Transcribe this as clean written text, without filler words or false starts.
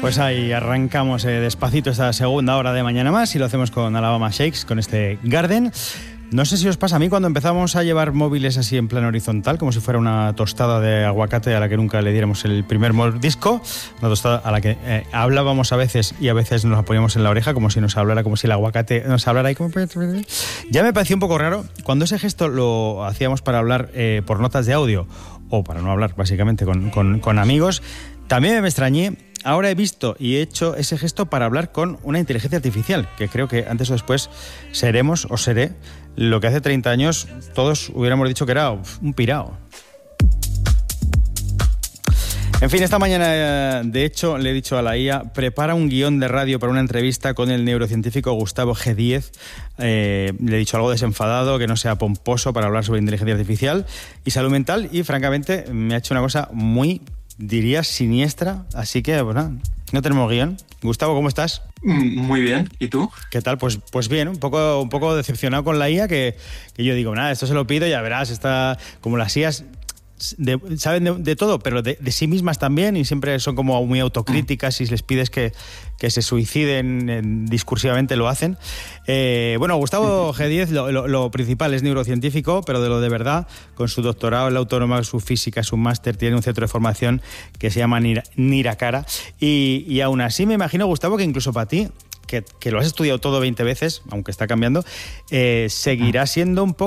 Pues ahí arrancamos despacito esta segunda hora de Mañana Más y lo hacemos con Alabama Shakes, con este Garden. No sé si os pasa a mí cuando empezamos a llevar móviles así en plan horizontal, como si fuera una tostada de aguacate a la que nunca le diéramos el primer mordisco, una tostada a la que hablábamos a veces y a veces nos la poníamos en la oreja como si nos hablara, como si el aguacate nos hablara. Y como... Ya me pareció un poco raro cuando ese gesto lo hacíamos para hablar por notas de audio o para no hablar básicamente con amigos. También me extrañé. Ahora he visto y he hecho ese gesto para hablar con una inteligencia artificial, que creo que antes o después seremos o seré lo que hace 30 años todos hubiéramos dicho que era un pirao. En fin, esta mañana, de hecho, le he dicho a la IA, prepara un guión de radio para una entrevista con el neurocientífico Gustavo G. Díez. Le he dicho algo desenfadado, que no sea pomposo para hablar sobre inteligencia artificial y salud mental, y francamente me ha hecho una cosa muy... diría siniestra, así que bueno, no tenemos guión. Gustavo, ¿cómo estás? Muy bien, ¿y tú? ¿Qué tal? Pues bien, un poco decepcionado con la IA, que yo digo, nada, esto se lo pido, ya verás, está como las IAs saben de todo, pero de sí mismas también, y siempre son como muy autocríticas, y si les pides que se suiciden discursivamente lo hacen. Bueno, Gustavo G. Díez, lo principal es neurocientífico, pero de lo de verdad, con su doctorado en la Autónoma, su física, su máster, tiene un centro de formación que se llama Niracara, y aún así me imagino, Gustavo, que incluso para ti, que lo has estudiado todo 20 veces, aunque está cambiando, seguirá siendo un poco